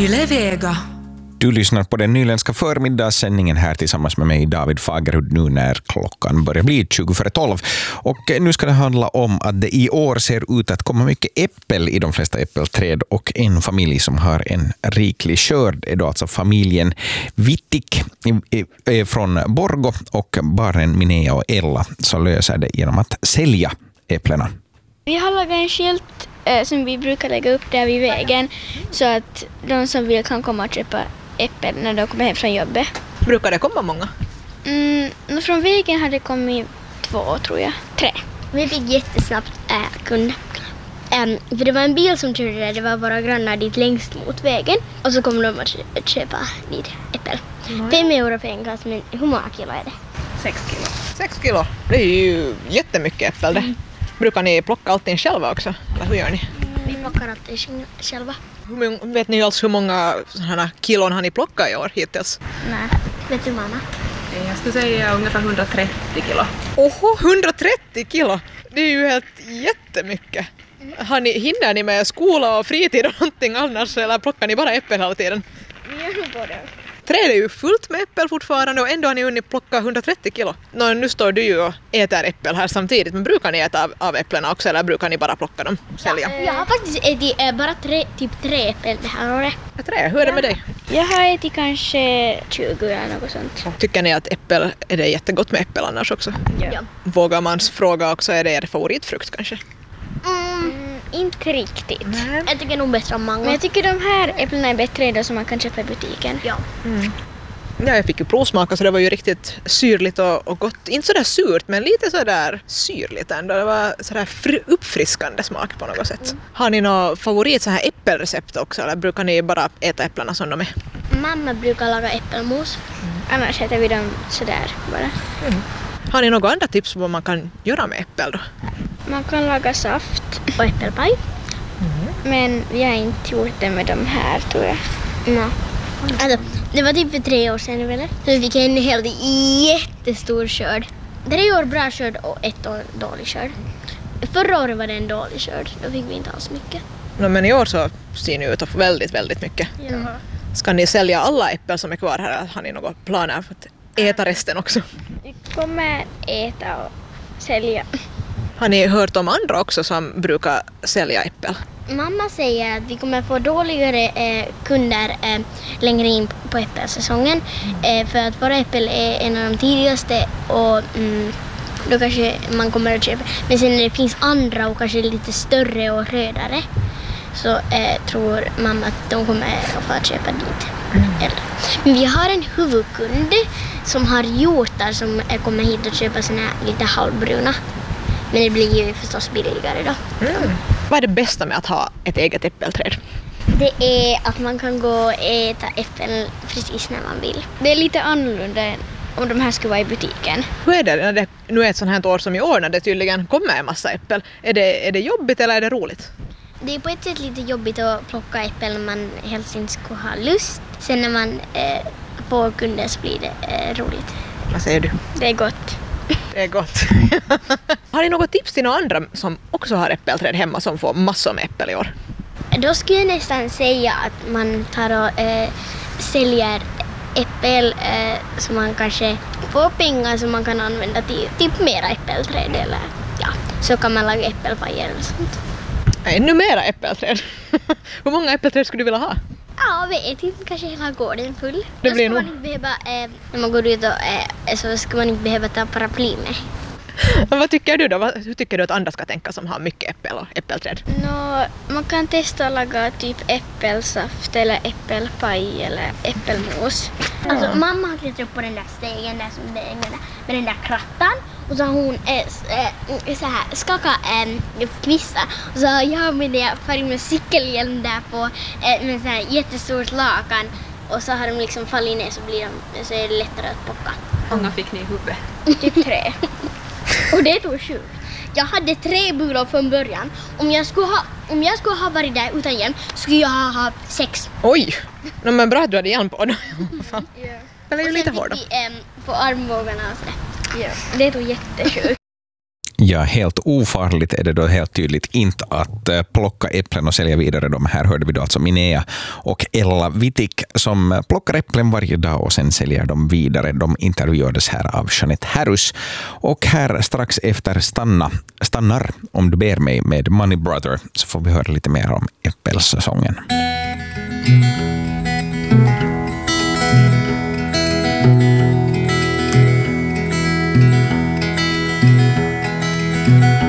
Yle Vega. Du lyssnar på den nyländska förmiddagssändningen här tillsammans med mig, David Fagerhud, nu när klockan börjar bli 20:12. Och nu ska det handla om att det i år ser ut att komma mycket äppel i de flesta äppelträd, och en familj som har en riklig skörd är då alltså familjen Wittig från Borgå, och barnen Minea och Ella så löser det genom att sälja äpplena. Vi har lagat en skylt som vi brukar lägga upp där vid vägen så att de som vill kan komma och köpa äppel när de kommer hem från jobbet. Brukar det komma många? Från vägen hade det kommit 2, tror jag. 3. Vi fick jättesnabbt kund. För det var en bil som körde där, det var våra grannar dit längst mot vägen. Och så kom de att köpa dit äppel. 5 euro för en kass, men hur många kilo är det? 6 kilo. 6 kilo? Det är ju jättemycket äppel det. Brukar ni plocka allting själva också? Eller hur gör ni? Vi plockar alltid själva. Vet ni alls hur många sådana kilon har ni plockat i år hittills? Nej, vet du mamma? Jag skulle säga ungefär 130 kilo. Oho, 130 kilo! Det är ju helt jättemycket. Hinner ni med skola och fritid och någonting annars, eller plockar ni bara äppel hela tiden? Vi gör nog både. Trädet är ju fullt med äppel fortfarande och ändå har ni hunnit plocka 130 kilo. Nu står du ju och äter äppel här samtidigt, men brukar ni äta av äpplena också eller brukar ni bara plocka dem och sälja? Jag har faktiskt ätit bara 3 äppel det här året. 3? Hur är det med dig? Jag har ätit kanske 20 eller något sånt. Tycker ni att är det jättegott med äppel annars också? Ja. Vågar man fråga också, är det er favoritfrukt kanske? Inte riktigt. Nej. Jag tycker nog bättre om mango. Men jag tycker de här äpplena är bättre då som man kan köpa i butiken. Ja. Ja, jag fick ju provsmaka så det var ju riktigt syrligt och gott. Inte sådär surt men lite sådär syrligt ändå. Det var sådär uppfriskande smak på något sätt. Har ni någon favorit så här äppelrecept också eller brukar ni bara äta äpplena som de är? Mamma brukar laga äppelmos. Annars äter vi dem sådär bara. Har ni några andra tips på vad man kan göra med äppel då? Man kan laga saft, Och äppelpaj. men vi har inte gjort det med de här, tror jag. Nej. Alltså, det var typ för 3 år sedan väl? Så vi fick en helt jättestor skörd. 3 år bra skörd och 1 år dålig skörd. Förra året var det en dålig skörd. Då fick vi inte alls mycket. Men i år så ser ni ut att få väldigt, väldigt mycket. Ja. Ska ni sälja alla äppel som är kvar här eller har ni några planer för att äta resten också? Vi kommer äta och sälja. Har ni hört om andra också som brukar sälja äppel? Mamma säger att vi kommer få dåligare kunder längre in på äppelsäsongen. För att våra äppel är en av de tidigaste och då kanske man kommer att köpa. Men sen när det finns andra och kanske lite större och rödare så tror mamma att de kommer att få köpa dit. Men vi har en huvudkund som har hjortar som kommer hit och köpa såna lite halvbruna. Men det blir ju förstås billigare då. Vad är det bästa med att ha ett eget äppelträd? Det är att man kan gå och äta äpplen precis när man vill. Det är lite annorlunda än om de här skulle vara i butiken. Hur är det när det nu är ett sånt här år som i år när det tydligen kommer en massa äppel? Är det jobbigt eller är det roligt? Det är på ett sätt lite jobbigt att plocka äppel när man helst inte skulle ha lust. Sen när man får kunder så blir det roligt. Vad säger du? Det är gott. Det är gott. Har ni något tips till några andra som också har äppelträd hemma som får massor med äppel i år? Då skulle jag nästan säga att man tar och säljer äppel så man kanske får pengar som man kan använda till typ mera äppelträd eller ja, så kan man laga äppelpajer eller sånt. Ännu mera äppelträd. Hur många äppelträd skulle du vilja ha? Ja, vet inte, kanske hela gården full. Det Då blir ska nog. man inte behöva, när man går ut och så ska man inte behöva ta paraply med. Vad tycker du då? Hur tycker du att andra ska tänka som har mycket äppel och äppelträd? Man kan testa att laga typ äppelsaft eller äppelpaj eller äppelmos. Alltså, mamma har klättrat upp på den där stegen där som det är med den där krattan. Och så har hon så här skakat kvistar. Och så har jag med det farit med cykelhjälm där på med så här jättestort lakan. Och så har de liksom fallit ner så är det lättare att plocka. Hur många fick ni i huvudet? Typ 3. Och det tog 7. Jag hade 3 bulor från början. Om jag skulle ha varit där utan hjälm skulle jag ha haft 6. Oj! Men bra att du hade hjälm på då. Det är ju lite hårda. På armbågarna och sådär. Ja, det tog jättesjukt. Ja, helt ofarligt är det då helt tydligt inte att plocka äpplen och sälja vidare dem. Här hörde vi då alltså Minea och Ella Wittig som plockar äpplen varje dag och sen säljer dem vidare. De intervjuades här av Jeanette Harrus. Och här strax efter Stannar om du ber mig med Money Brother så får vi höra lite mer om äppelsången.